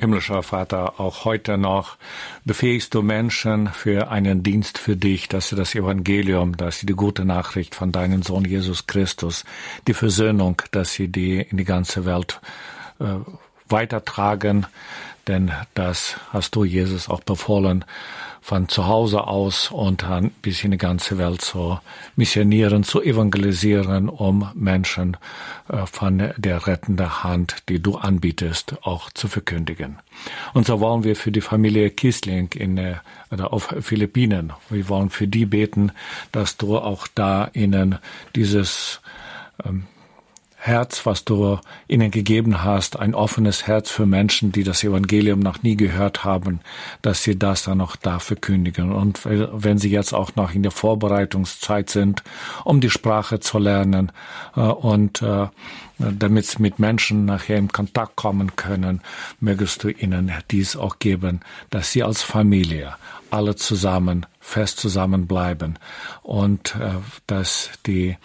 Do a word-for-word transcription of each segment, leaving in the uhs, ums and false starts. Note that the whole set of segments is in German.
Himmlischer Vater, auch heute noch befähigst du Menschen für einen Dienst für dich, dass sie das Evangelium, dass sie die gute Nachricht von deinem Sohn Jesus Christus, die Versöhnung, dass sie die in die ganze Welt äh, weitertragen, denn das hast du, Jesus, auch befohlen, von zu Hause aus und dann bis in die ganze Welt zu missionieren, zu evangelisieren, um Menschen äh, von der rettenden Hand, die du anbietest, auch zu verkündigen. Und so wollen wir für die Familie Kiesling in äh, oder auf Philippinen, wir wollen für die beten, dass du auch da ihnen dieses ähm, Herz, was du ihnen gegeben hast, ein offenes Herz für Menschen, die das Evangelium noch nie gehört haben, dass sie das dann auch da verkündigen. Und wenn sie jetzt auch noch in der Vorbereitungszeit sind, um die Sprache zu lernen äh, und äh, damit sie mit Menschen nachher in Kontakt kommen können, mögest du ihnen dies auch geben, dass sie als Familie alle zusammen, fest zusammenbleiben und äh, dass die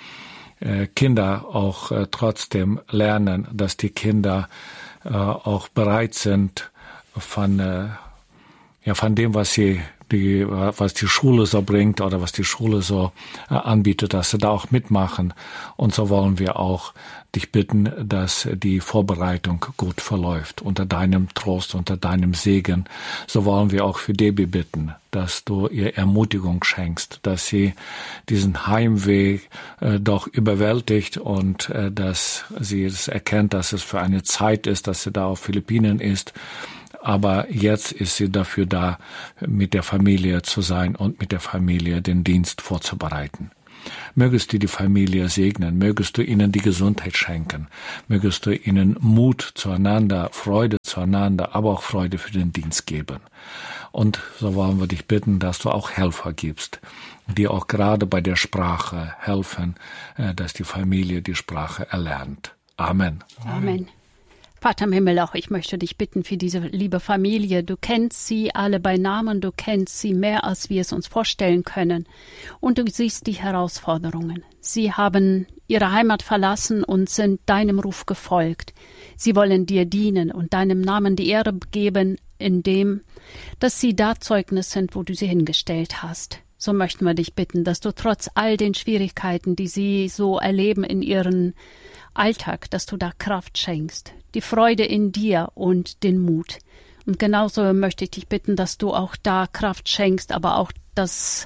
Kinder auch äh, trotzdem lernen, dass die Kinder äh, auch bereit sind von äh, ja von dem, was sie die was die Schule so bringt oder was die Schule so äh, anbietet, dass sie da auch mitmachen. Und so wollen wir auch dich bitten, dass die Vorbereitung gut verläuft unter deinem Trost, unter deinem Segen. So wollen wir auch für Debbie bitten, dass du ihr Ermutigung schenkst, dass sie diesen Heimweg äh, doch überwältigt und äh, dass sie es erkennt, dass es für eine Zeit ist, dass sie da auf Philippinen ist. Aber jetzt ist sie dafür da, mit der Familie zu sein und mit der Familie den Dienst vorzubereiten. Mögest du die Familie segnen, mögest du ihnen die Gesundheit schenken, mögest du ihnen Mut zueinander, Freude zueinander, aber auch Freude für den Dienst geben. Und so wollen wir dich bitten, dass du auch Helfer gibst, die auch gerade bei der Sprache helfen, dass die Familie die Sprache erlernt. Amen. Amen. Vater im Himmel, auch ich möchte dich bitten für diese liebe Familie. Du kennst sie alle bei Namen, du kennst sie mehr, als wir es uns vorstellen können. Und du siehst die Herausforderungen. Sie haben ihre Heimat verlassen und sind deinem Ruf gefolgt. Sie wollen dir dienen und deinem Namen die Ehre geben, indem, dass sie da Zeugnis sind, wo du sie hingestellt hast. So möchten wir dich bitten, dass du trotz all den Schwierigkeiten, die sie so erleben in ihrem Alltag, dass du da Kraft schenkst, die Freude in dir und den Mut. Und genauso möchte ich dich bitten, dass du auch da Kraft schenkst, aber auch das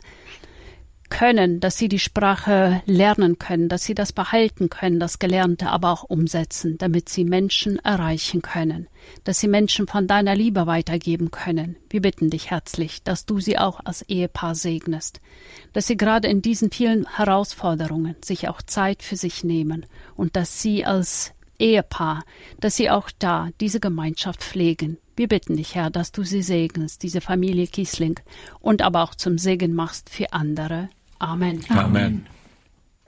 Können, dass sie die Sprache lernen können, dass sie das behalten können, das Gelernte, aber auch umsetzen, damit sie Menschen erreichen können, dass sie Menschen von deiner Liebe weitergeben können. Wir bitten dich herzlich, dass du sie auch als Ehepaar segnest, dass sie gerade in diesen vielen Herausforderungen sich auch Zeit für sich nehmen und dass sie als Ehepaar, dass sie auch da diese Gemeinschaft pflegen. Wir bitten dich, Herr, dass du sie segnest, diese Familie Kiesling, und aber auch zum Segen machst für andere. Amen. Amen.